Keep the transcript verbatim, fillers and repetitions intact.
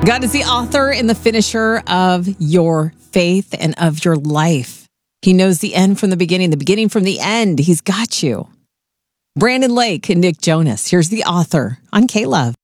God is the author and the finisher of your faith and of your life. He knows the end from the beginning, the beginning from the end. He's got you. Brandon Lake and Nick Jonas. Here's the author on K-Love.